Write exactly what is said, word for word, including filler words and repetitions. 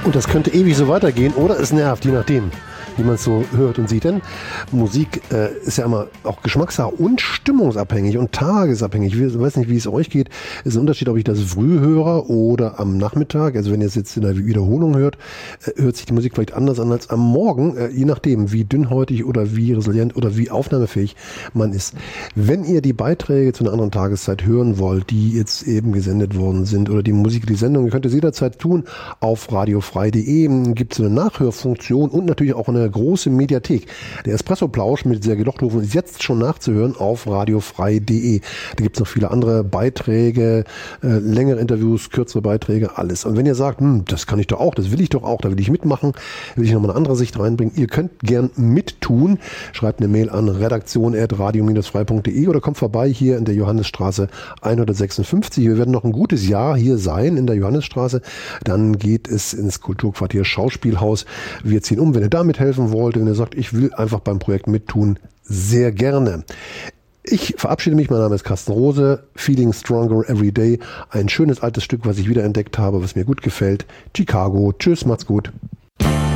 Und das könnte ewig so weitergehen oder es nervt, je nachdem, wie man es so hört und sieht. Denn Musik äh, ist ja immer auch Geschmackssache und stimmungsabhängig und tagesabhängig. Ich weiß nicht, wie es euch geht. Es ist ein Unterschied, ob ich das früh höre oder am Nachmittag. Also wenn ihr es jetzt in der Wiederholung hört, äh, hört sich die Musik vielleicht anders an als am Morgen. Äh, je nachdem, wie dünnhäutig oder wie resilient oder wie aufnahmefähig man ist. Wenn ihr die Beiträge zu einer anderen Tageszeit hören wollt, die jetzt eben gesendet worden sind oder die Musik, die Sendung, könnt ihr es jederzeit tun auf radiofrei punkt de. Gibt es eine Nachhörfunktion und natürlich auch eine große Mediathek. Der Espresso-Plausch mit Sergei Dochthofen ist jetzt schon nachzuhören auf radiofrei punkt de. Da gibt es noch viele andere Beiträge, äh, längere Interviews, kürzere Beiträge, alles. Und wenn ihr sagt, hm, das kann ich doch auch, das will ich doch auch, da will ich mitmachen, will ich nochmal eine andere Sicht reinbringen, ihr könnt gern mittun. Schreibt eine Mail an redaktion at radio frei punkt de oder kommt vorbei hier in der Johannesstraße hundertsechsundfünfzig. Wir werden noch ein gutes Jahr hier sein in der Johannesstraße. Dann geht es ins Kulturquartier Schauspielhaus. Wir ziehen um. Wenn ihr da mithelfen wollt, wenn ihr sagt, ich will einfach beim Projekt mittun, sehr gerne. Ich verabschiede mich. Mein Name ist Carsten Rose. Feeling Stronger Every Day. Ein schönes altes Stück, was ich wiederentdeckt habe, was mir gut gefällt. Chicago. Tschüss, macht's gut.